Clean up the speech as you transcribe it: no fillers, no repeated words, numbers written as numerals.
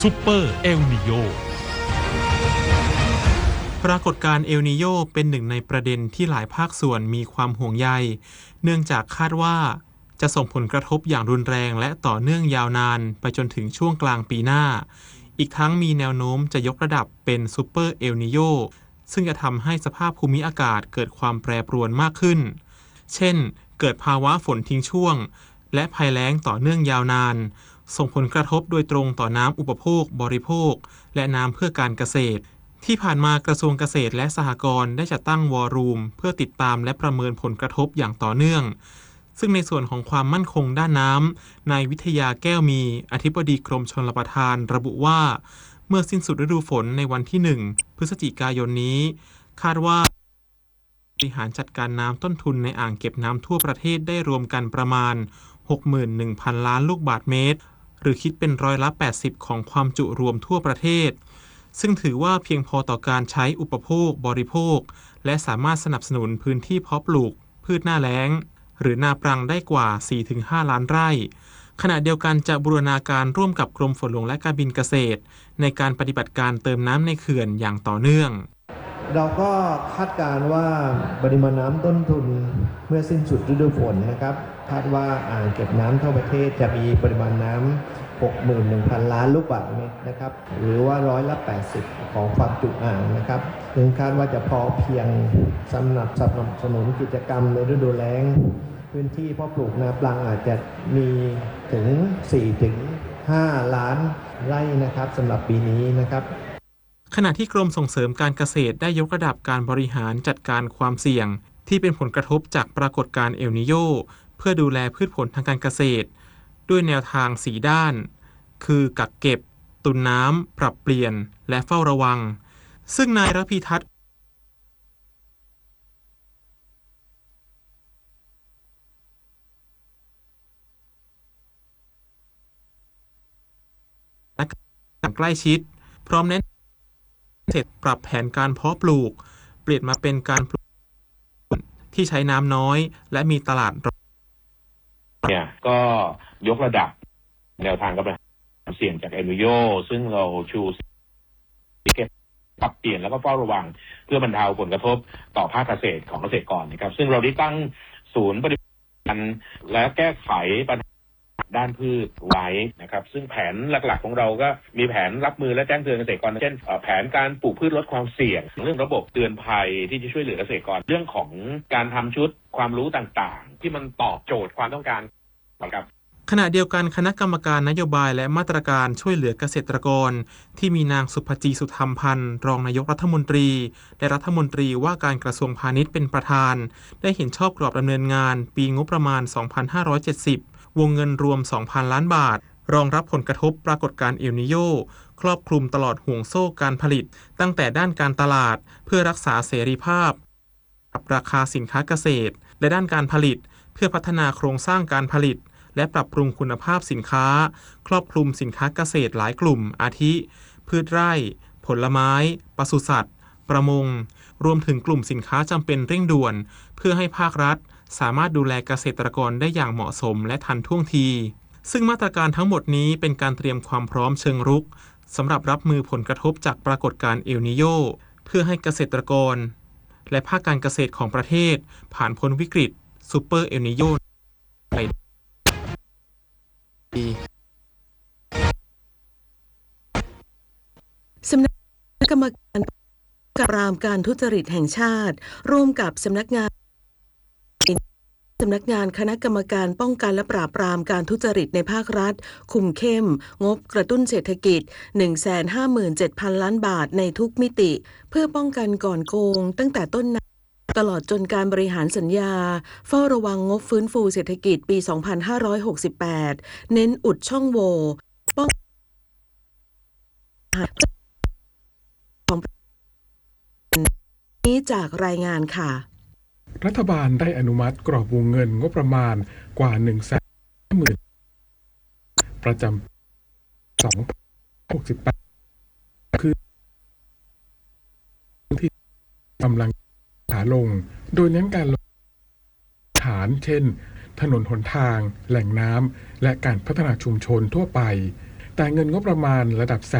ซูเปอร์เอลนิโยปรากฏการณ์เอลนิโยเป็นหนึ่งในประเด็นที่หลายภาคส่วนมีความห่วงใยเนื่องจากคาดว่าจะส่งผลกระทบอย่างรุนแรงและต่อเนื่องยาวนานไปจนถึงช่วงกลางปีหน้าอีกทั้งมีแนวโน้มจะยกระดับเป็นซูเปอร์เอลนิโยซึ่งจะทำให้สภาพภูมิอากาศเกิดความแปรปรวนมากขึ้นเช่นเกิดภาวะฝนทิ้งช่วงและภัยแล้งต่อเนื่องยาวนานส่งผลกระทบโดยตรงต่อน้ำอุปโภคบริโภคและน้ำเพื่อการเกษตรที่ผ่านมากระทรวงเกษตรและสหกรณ์ได้จัดตั้งวอรูมเพื่อติดตามและประเมินผลกระทบอย่างต่อเนื่องซึ่งในส่วนของความมั่นคงด้านน้ำนายวิทยาแก้วมีอธิบดีกรมชลประทานระบุว่าเมื่อสิ้นสุดฤดูฝนในวันที่ 1 พฤศจิกายนนี้คาดว่าบริหารจัดการน้ำต้นทุนในอ่างเก็บน้ำทั่วประเทศได้รวมกันประมาณ 61,000 ล้านลูกบาศก์เมตรหรือคิดเป็น80%ของความจุรวมทั่วประเทศซึ่งถือว่าเพียงพอต่อการใช้อุปโภคบริโภคและสามารถสนับสนุนพื้นที่เพาะปลูกพืชหน้าแล้งหรือนาปรังได้กว่า 4-5 ล้านไร่ขณะเดียวกันจะบูรณาการร่วมกับกรมฝนหลวงและการบินเกษตรในการปฏิบัติการเติมน้ำในเขื่อนอย่างต่อเนื่องเราก็คาดการณ์ว่าปริมาณน้ำต้นทุนเมื่อสิ้นสุดฤดูฝนนะครับคาดว่าอ่างเก็บน้ำทั่วประเทศจะมีปริมาณน้ำ 61,000 ล้านลูกบาศก์เมตรนะครับหรือว่า80%ของความจุอ่างนะครับซึ่งคาดว่าจะพอเพียงสำหรับสนับสนุนกิจกรรมในฤดูแล้งพื้นที่เพาะปลูกนาปลังอาจจะมีถึง 4-5 ล้านไร่นะครับสำหรับปีนี้นะครับขณะที่กรมส่งเสริมการเกษตรได้ยกระดับการบริหารจัดการความเสี่ยงที่เป็นผลกระทบจากปรากฏการณ์เอลนิโยเพื่อดูแลพืชผลทางการเกษตรด้วยแนวทาง4ด้านคือกักเก็บตุนน้ำปรับเปลี่ยนและเฝ้าระวังซึ่งนายระพีทัศน์อย่างใกล้ชิดพร้อมแนะเสร็จปรับแผนการเพาะปลูกเปลี่ยนมาเป็นการปลูกที่ใช้น้ำน้อยและมีตลาดเนี่ยก็ยกระดับแนวทางการบริหารเสี่ยงจากเอลนิโยซึ่งเราชูเก็บปรับเปลี่ยนแล้วก็เฝ้าระวังเพื่อบรรเทาผลกระทบต่อภาคเกษตรของเกษตรกรนะครับซึ่งเราได้ตั้งศูนย์ปฏิบัติการและแก้ไขปัญหาด้านพืชไว้นะครับซึ่งแผนหลักๆของเราก็มีแผนรับมือและแจ้งเตือนเกษตรกรเช่นแผนการปลูกพืชลดความเสี่ยงเรื่องระบบเตือนภัยที่จะช่วยเหลือเกษตรกรเรื่องของการทำชุดความรู้ต่างๆที่มันตอบโจทย์ความต้องการครับขณะเดียวกันคณะกรรมการนโยบายและมาตรการช่วยเหลือเกษตรกรที่มีนางสุภจีสุธรรมพันธ์รองนายกรัฐมนตรีและรัฐมนตรีว่าการกระทรวงพาณิชย์เป็นประธานได้เห็นชอบกรอบดำเนินงานปีงบประมาณ 2570 วงเงินรวม 2,000 ล้านบาทรองรับผลกระทบปรากฏการณ์เอลนิโยครอบคลุมตลอดห่วงโซ่การผลิตตั้งแต่ด้านการตลาดเพื่อรักษาเสรีภาพปรับราคาสินค้าเกษตรและด้านการผลิตเพื่อพัฒนาโครงสร้างการผลิตและปรับปรุงคุณภาพสินค้าครอบคลุมสินค้าเกษตรหลายกลุ่มอาทิพืชไร่ผลไม้ปศุสัตว์ประมงรวมถึงกลุ่มสินค้าจำเป็นเร่งด่วนเพื่อให้ภาครัฐสามารถดูแลเกษตรกรได้อย่างเหมาะสมและทันท่วงทีซึ่งมาตรการทั้งหมดนี้เป็นการเตรียมความพร้อมเชิงรุกสำหรับรับมือผลกระทบจากปรากฏการณ์เอลนิโยเพื่อให้เกษตรกรและภาคการเกษตรของประเทศผ่านพ้นวิกฤตซูเปอร์เอลนิโยสำนักกรรมการปราบการทุจริตแห่งชาติร่วมกับสำนักงานคณะกรรมการป้องกันและปราบปรามการทุจริตในภาครัฐคุมเข้มงบกระตุ้นเศรษฐกิจ 157,000 ล้านบาทในทุกมิติเพื่อป้องกันก่อนโกงตั้งแต่ต้นตลอดจนการบริหารสัญญาเฝ้าระวังงบฟื้นฟูเศรษฐกิจปี 2568 เน้นอุดช่องโหว่ป้องนี้จากรายงานค่ะรัฐบาลได้อนุมัติกรอบวงเงินงบประมาณกว่า 150,000 ประจำ2068คือที่กำลังขาลงโดยเน้นการลงฐานเช่นถนนหนทางแหล่งน้ำและการพัฒนาชุมชนทั่วไปแต่แต่เงินงบประมาณระดับแส